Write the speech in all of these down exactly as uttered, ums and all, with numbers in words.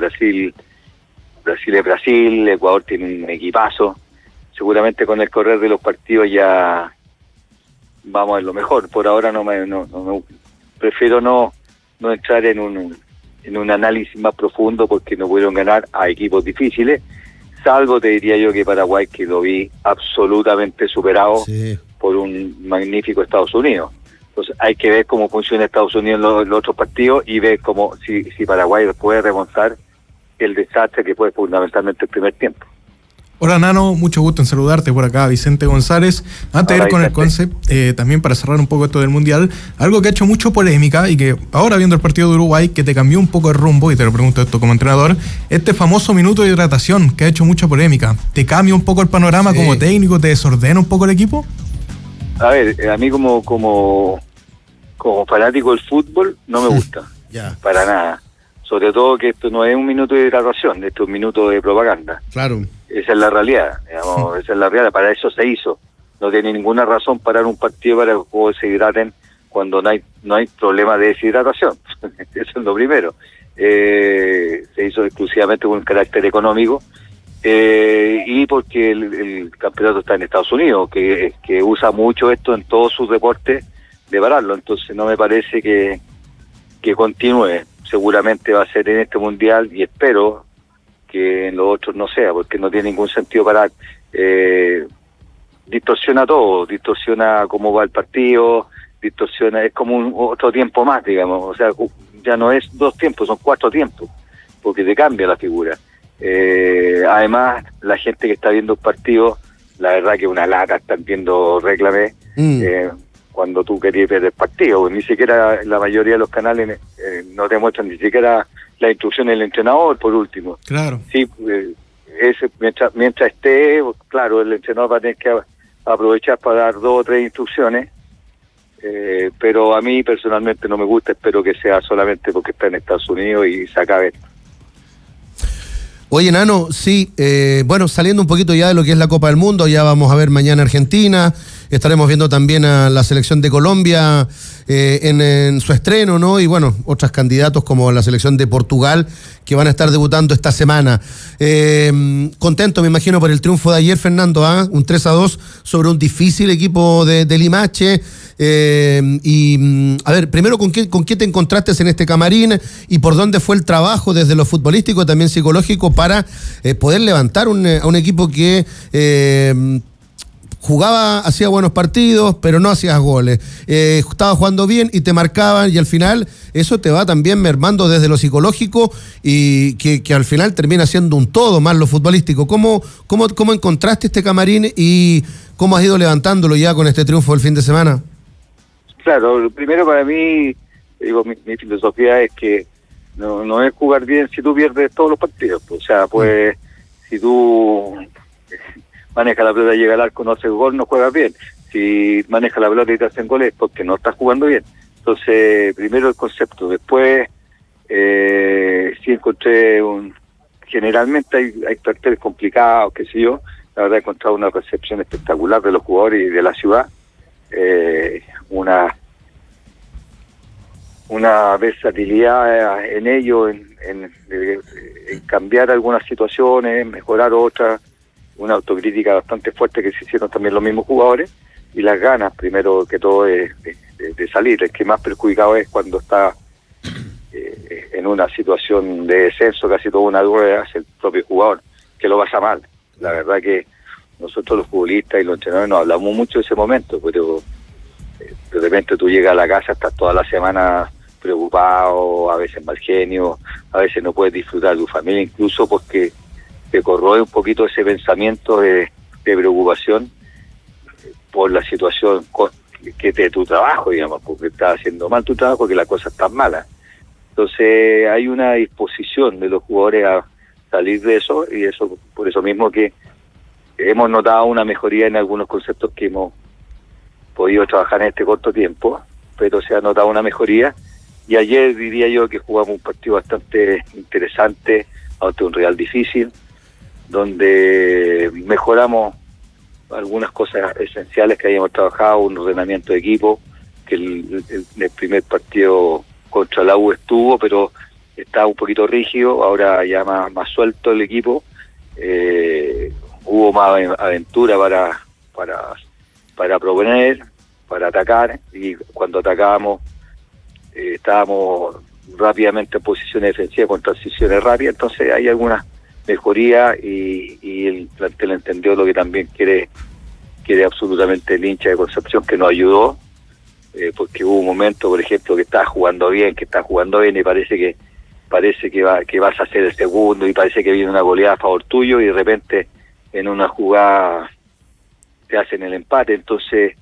Brasil, Brasil es Brasil, Ecuador tiene un equipazo. Seguramente con el correr de los partidos ya vamos a ver lo mejor. Por ahora no me, no, no, no prefiero no, no entrar en un en un análisis más profundo porque no pudieron ganar a equipos difíciles, salvo te diría yo que Paraguay, que lo vi absolutamente superado sí. por un magnífico Estados Unidos. Entonces hay que ver cómo funciona Estados Unidos en los, los otros partidos y ver cómo si, si Paraguay puede remontar el desastre que fue fundamentalmente el primer tiempo. Hola Nano, mucho gusto en saludarte por acá, Vicente González. Antes de ir con el concept, eh, también para cerrar un poco esto del Mundial, algo que ha hecho mucho polémica y que ahora viendo el partido de Uruguay, que te cambió un poco el rumbo, y te lo pregunto esto como entrenador, este famoso minuto de hidratación que ha hecho mucha polémica, ¿te cambia un poco el panorama sí. como técnico, te desordena un poco el equipo? A ver, a mí como como como fanático del fútbol no me gusta, yeah. para nada. Sobre todo que esto no es un minuto de hidratación, esto es un minuto de propaganda. Claro. Esa es la realidad, digamos, sí. esa es la realidad, para eso se hizo. No tiene ninguna razón parar un partido para que los jugadores se hidraten cuando no hay no hay problema de deshidratación. Eso es lo primero. Eh, se hizo exclusivamente con un carácter económico eh, y porque el, el campeonato está en Estados Unidos, que, que usa mucho esto en todos sus deportes de pararlo. Entonces no me parece que, que continúe. Seguramente va a ser en este mundial y espero que en los otros no sea, porque no tiene ningún sentido parar. Eh, distorsiona todo, distorsiona cómo va el partido, distorsiona, es como un otro tiempo más, digamos, o sea, ya no es dos tiempos, son cuatro tiempos, porque te cambia la figura. Eh, además, la gente que está viendo el partido, la verdad que es una lata, están viendo réclame, mm. eh, cuando tú querías ver el partido, ni siquiera la mayoría de los canales eh, no te muestran ni siquiera la instrucción del entrenador, por último. Claro. Sí, eh, ese, mientras, mientras esté, claro, el entrenador va a tener que aprovechar para dar dos o tres instrucciones, eh, pero a mí personalmente no me gusta, espero que sea solamente porque está en Estados Unidos y se acabe. Oye, Nano, sí, eh, bueno, saliendo un poquito ya de lo que es la Copa del Mundo, ya vamos a ver mañana Argentina, estaremos viendo también a la selección de Colombia eh, en, en su estreno, ¿no? Y bueno, otros candidatos como la selección de Portugal que van a estar debutando esta semana. Eh, contento, me imagino, por el triunfo de ayer, Fernando, ¿ah? Un tres a dos sobre un difícil equipo de, de Limache. Eh, y a ver, primero, ¿con qué, ¿con qué te encontraste en este camarín y por dónde fue el trabajo desde lo futbolístico, también psicológico, para eh, poder levantar un, a un equipo que eh, jugaba, hacía buenos partidos, pero no hacías goles, eh, estaba jugando bien y te marcaban, y al final eso te va también mermando desde lo psicológico y que, que al final termina siendo un todo más lo futbolístico? ¿Cómo, cómo, cómo encontraste este camarín y cómo has ido levantándolo ya con este triunfo del fin de semana? Claro, primero para mí, digo, mi, mi filosofía es que no, no es jugar bien si tú pierdes todos los partidos. O sea, pues, mm. si tú manejas la pelota y llega al arco, no haces gol, no juegas bien. Si manejas la pelota y te hacen goles, porque no estás jugando bien. Entonces, primero el concepto. Después, eh, sí encontré un... Generalmente hay, hay carteles complicados, qué sé yo. La verdad he encontrado una recepción espectacular de los jugadores y de la ciudad. Eh, una una versatilidad en ello, en, en, en cambiar algunas situaciones, mejorar otras, una autocrítica bastante fuerte que se hicieron también los mismos jugadores, y las ganas, primero que todo, de, de, de salir. El que más perjudicado es cuando está eh, en una situación de descenso, casi toda una rueda, es el propio jugador, que lo pasa mal. La verdad que nosotros los futbolistas y los entrenadores nos hablamos mucho de ese momento, pero eh, de repente tú llegas a la casa, estás toda la semana preocupado, a veces mal genio, a veces no puedes disfrutar de tu familia, incluso porque te corroe un poquito ese pensamiento de, de preocupación por la situación que de tu trabajo, digamos, porque estás haciendo mal tu trabajo, porque las cosas están malas. Entonces hay una disposición de los jugadores a salir de eso, y eso por eso mismo que hemos notado una mejoría en algunos conceptos que hemos podido trabajar en este corto tiempo, pero se ha notado una mejoría, y ayer diría yo que jugamos un partido bastante interesante ante un rival difícil, donde mejoramos algunas cosas esenciales que habíamos trabajado, un ordenamiento de equipo, que el, el, el primer partido contra la U estuvo, pero estaba un poquito rígido, ahora ya más, más suelto el equipo, eh, hubo más aventura para, para, para proponer, para atacar, y cuando atacábamos eh, estábamos rápidamente en posiciones defensivas con transiciones rápidas, entonces hay algunas mejorías y, y el plantel entendió lo que también quiere quiere absolutamente el hincha de Concepción, que nos ayudó, eh, porque hubo un momento, por ejemplo, que estás jugando bien, que estás jugando bien y parece que parece que va que vas a hacer el segundo y parece que viene una goleada a favor tuyo y de repente en una jugada te hacen el empate, entonces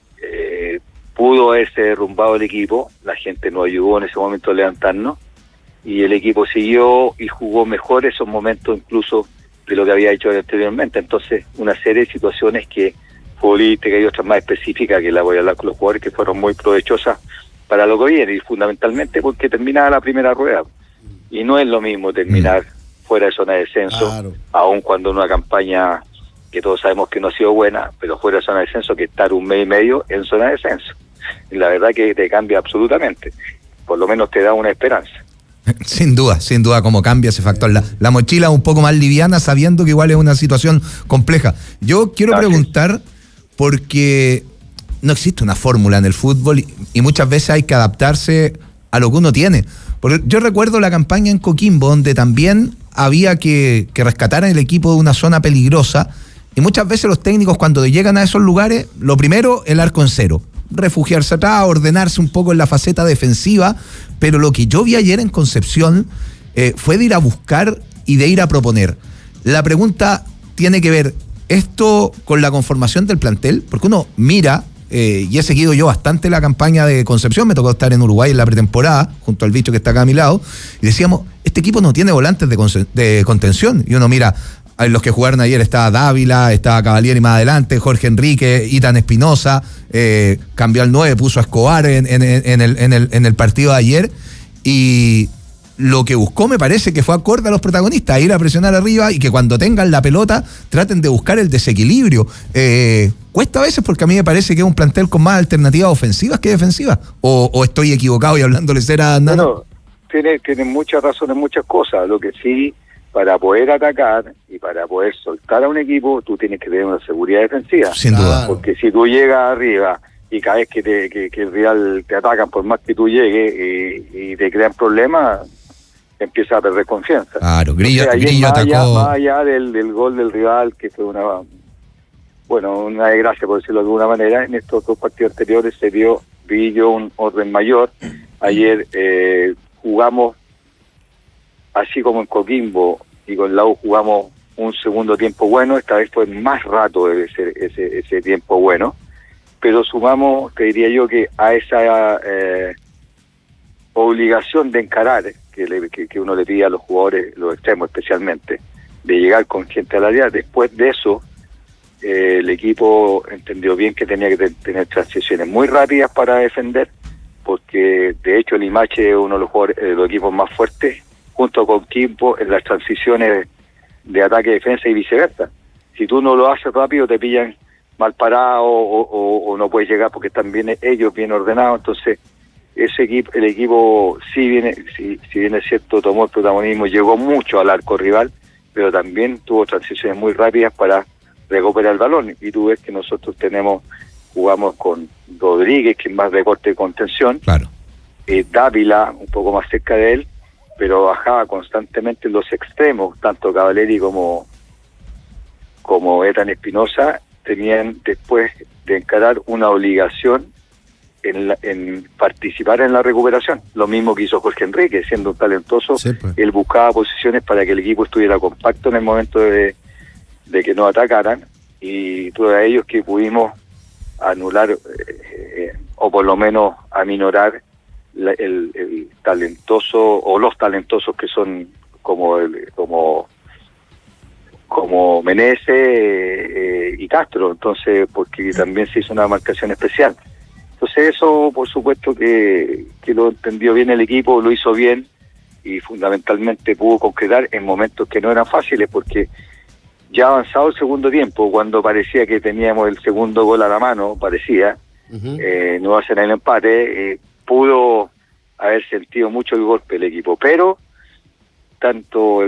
eh, pudo haberse derrumbado el equipo, la gente nos ayudó en ese momento a levantarnos y el equipo siguió y jugó mejor esos momentos incluso de lo que había hecho anteriormente, entonces una serie de situaciones que futbolísticas y otras más específicas que la voy a hablar con los jugadores que fueron muy provechosas para lo que viene y fundamentalmente porque terminaba la primera rueda y no es lo mismo terminar mm. fuera de zona de descenso, claro. aun cuando una campaña que todos sabemos que no ha sido buena, pero fuera de zona de descenso que estar un mes y medio en zona de descenso. Y la verdad que te cambia absolutamente, por lo menos te da una esperanza. Sin duda, sin duda cómo cambia ese factor. La, la mochila un poco más liviana sabiendo que igual es una situación compleja. Yo quiero Gracias. preguntar, porque no existe una fórmula en el fútbol y, y muchas veces hay que adaptarse a lo que uno tiene. Porque yo recuerdo la campaña en Coquimbo, donde también había que, que rescatar al equipo de una zona peligrosa, y muchas veces los técnicos cuando llegan a esos lugares, lo primero, el arco en cero. Refugiarse atrás, ordenarse un poco en la faceta defensiva, pero lo que yo vi ayer en Concepción eh, fue de ir a buscar y de ir a proponer. La pregunta tiene que ver esto con la conformación del plantel, porque uno mira, eh, y he seguido yo bastante la campaña de Concepción, me tocó estar en Uruguay en la pretemporada, junto al bicho que está acá a mi lado, y decíamos, este equipo no tiene volantes de, con- de contención, y uno mira, en los que jugaron ayer estaba Dávila, estaba Cavalieri más adelante, Jorge Enrique, Itan Espinosa, eh, cambió al nueve, puso a Escobar en, en, en, el, en, el, en el partido de ayer, y lo que buscó me parece que fue acorde a los protagonistas, ir a presionar arriba y que cuando tengan la pelota traten de buscar el desequilibrio. Eh, cuesta a veces porque a mí me parece que es un plantel con más alternativas ofensivas que defensivas, o, o estoy equivocado y hablándoles era nada. Bueno, tiene, tiene muchas razones, muchas cosas, lo que sí, para poder atacar y para poder soltar a un equipo, tú tienes que tener una seguridad defensiva. Sin duda. Porque si tú llegas arriba y cada vez que, te, que, que el rival te atacan, por más que tú llegues y, y te crean problemas, empieza a perder confianza. Claro, Grillo, o sea, Grillo más atacó. Allá, más allá del, del gol del rival, que fue una, bueno, una desgracia, por decirlo de alguna manera, en estos dos partidos anteriores se dio Grillo un orden mayor. Ayer eh, jugamos, así como en Coquimbo y con la U jugamos un segundo tiempo bueno, esta vez fue más rato ese, ese, ese tiempo bueno, pero sumamos, te diría yo, que a esa eh, obligación de encarar que, le, que, que uno le pide a los jugadores, los extremos especialmente, de llegar con gente al área, después de eso eh, el equipo entendió bien que tenía que te, tener transiciones muy rápidas para defender, porque de hecho el Limache es uno de los, jugadores, de los equipos más fuertes, junto con Quimpo, en las transiciones de ataque-defensa y viceversa. Si tú no lo haces rápido, te pillan mal parado o, o, o no puedes llegar porque están bien ellos bien ordenados. Entonces, ese equipo, el equipo sí viene, si, si bien es cierto, tomó el protagonismo, llegó mucho al arco rival, pero también tuvo transiciones muy rápidas para recuperar el balón. Y tú ves que nosotros tenemos, jugamos con Rodríguez, que es más de corte de contención, Claro. eh, Dávila, un poco más cerca de él, pero bajaba constantemente en los extremos, tanto Cavalieri como como Etan Espinosa tenían después de encarar una obligación en, la, en participar en la recuperación, lo mismo que hizo Jorge Enrique, siendo un talentoso, Sí, pues. él buscaba posiciones para que el equipo estuviera compacto en el momento de, de que no atacaran, y todos ellos que pudimos anular eh, eh, o por lo menos aminorar La, el, el talentoso o los talentosos que son como el, como como Meneses eh, y Castro, entonces porque también se hizo una marcación especial. Entonces eso por supuesto que, que lo entendió bien el equipo, lo hizo bien y fundamentalmente pudo concretar en momentos que no eran fáciles, porque ya avanzado el segundo tiempo, cuando parecía que teníamos el segundo gol a la mano, parecía, uh-huh. eh, no hacen el empate, eh, pudo haber sentido mucho el golpe el equipo, pero tanto